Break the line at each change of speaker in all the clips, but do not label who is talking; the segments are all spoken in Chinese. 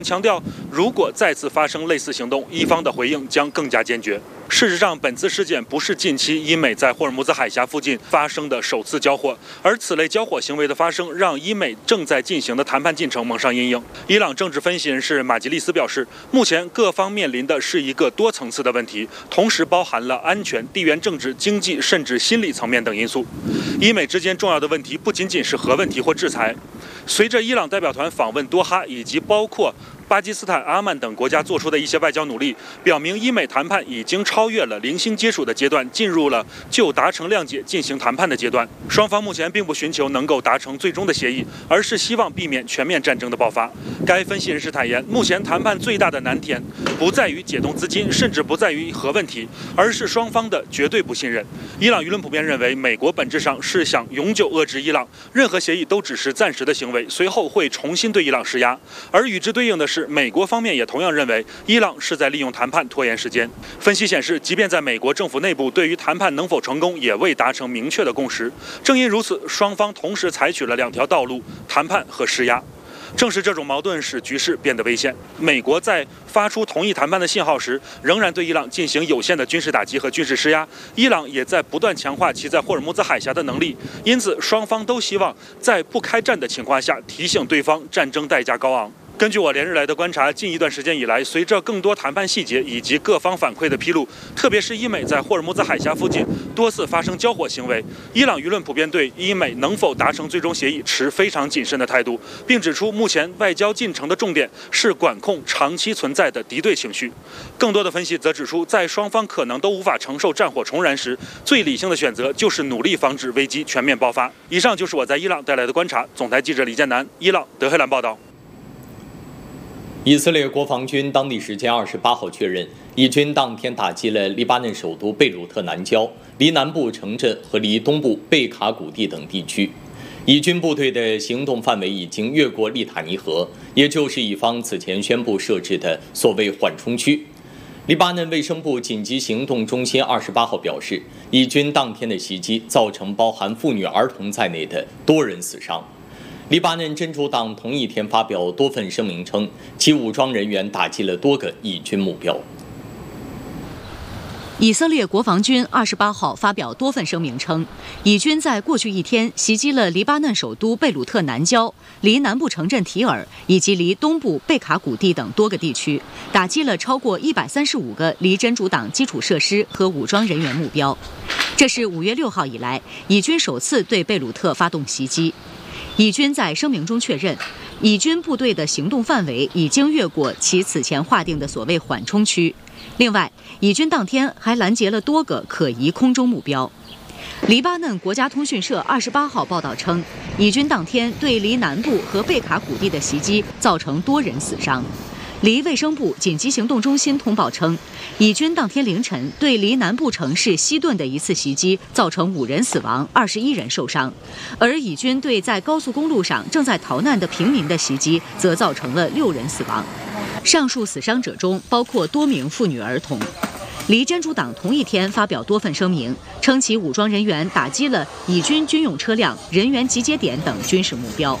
强调，如果再次发生类似行动，伊方的回应将更加坚决。事实上，本次事件不是近期伊美在霍尔木兹海峡附近发生的首次交火，而此类交火行为的发生，让伊美正在进行的谈判进程蒙上阴影。伊朗政治分析人士马吉利斯表示，目前各方面临的是一个多层次的问题，同时包含了安全、地缘政治、经济甚至心理层面等因素。伊美之间重要的问题不仅仅是核问题或制裁。随着伊朗代表团访问多哈，以及包括巴基斯坦、阿曼等国家做出的一些外交努力，表明伊美谈判已经超越了零星接触的阶段，进入了就达成谅解进行谈判的阶段。双方目前并不寻求能够达成最终的协议，而是希望避免全面战争的爆发。该分析人士坦言，目前谈判最大的难点不在于解冻资金，甚至不在于核问题，而是双方的绝对不信任。伊朗舆论普遍认为，美国本质上是想永久遏制伊朗，任何协议都只是暂时的行为，随后会重新对伊朗施压。而与之对应的是，美国方面也同样认为，伊朗是在利用谈判拖延时间。分析显示，即便在美国政府内部，对于谈判能否成功也未达成明确的共识。正因如此，双方同时采取了两条道路：谈判和施压。正是这种矛盾使局势变得危险。美国在发出同意谈判的信号时，仍然对伊朗进行有限的军事打击和军事施压。伊朗也在不断强化其在霍尔木兹海峡的能力，因此双方都希望在不开战的情况下提醒对方战争代价高昂。根据我连日来的观察，近一段时间以来，随着更多谈判细节以及各方反馈的披露，特别是伊美在霍尔木兹海峡附近多次发生交火行为，伊朗舆论普遍对伊美能否达成最终协议持非常谨慎的态度，并指出目前外交进程的重点是管控长期存在的敌对情绪。更多的分析则指出，在双方可能都无法承受战火重燃时，最理性的选择就是努力防止危机全面爆发。以上就是我在伊朗带来的观察。总台记者李建南，伊朗德黑兰报道。
以色列国防军当地时间28号确认，以军当天打击了黎巴嫩首都贝鲁特南郊、离南部城镇和离东部贝卡谷地等地区。以军部队的行动范围已经越过利塔尼河，也就是以方此前宣布设置的所谓缓冲区。黎巴嫩卫生部紧急行动中心28号表示，以军当天的袭击造成包含妇女儿童在内的多人死伤。黎巴嫩真主党同一天发表多份声明称，其武装人员打击了多个以军目标。
以色列国防军28号发表多份声明称，以军在过去一天袭击了黎巴嫩首都贝鲁特南郊、离南部城镇提尔以及离东部贝卡谷地等多个地区，打击了超过135个离真主党基础设施和武装人员目标。这是5月6号以来，以军首次对贝鲁特发动袭击。以军在声明中确认，以军部队的行动范围已经越过其此前划定的所谓缓冲区。另外，以军当天还拦截了多个可疑空中目标。黎巴嫩国家通讯社28号报道称，以军当天对离南部和贝卡谷地的袭击造成多人死伤。离卫生部紧急行动中心通报称，以军当天凌晨对离南部城市西顿的一次袭击造成5人死亡、21人受伤，而以军对在高速公路上正在逃难的平民的袭击则造成了6人死亡。上述死伤者中包括多名妇女儿童。离真主党同一天发表多份声明，称其武装人员打击了以军军用车辆、人员集结点等军事目标。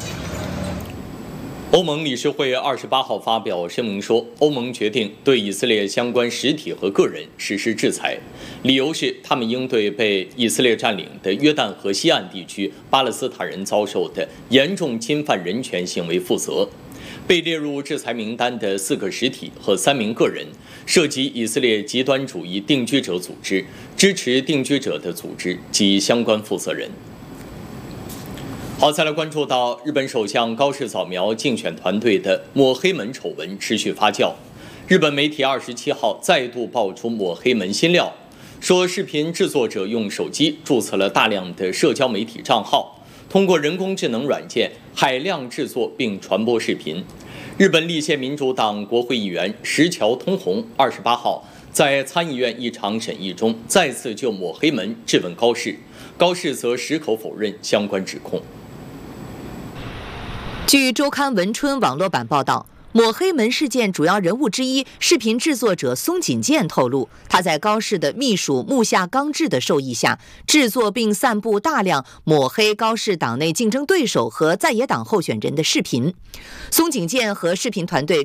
欧盟理事会28号发表声明说，欧盟决定对以色列相关实体和个人实施制裁，理由是他们应对被以色列占领的约旦河西岸地区巴勒斯坦人遭受的严重侵犯人权行为负责。被列入制裁名单的4个实体和3名个人，涉及以色列极端主义定居者组织、支持定居者的组织及相关负责人。好，再来关注到日本首相高市早苗竞选团队的抹黑门丑闻持续发酵。日本媒体27号再度爆出抹黑门新料，说视频制作者用手机注册了大量的社交媒体账号，通过人工智能软件海量制作并传播视频。日本立宪民主党国会议员石桥通弘28号在参议院一场审议中再次就抹黑门质问高市，高市则矢口否认相关指控。
据周刊文春网络版报道， 抹黑门事件主要人物之一，视频制作者松井健透露，他在高市的秘书木下刚志的授意下，制作并散布大量抹黑高市党内竞争对手和在野党候选人的视频。松井健和视频团队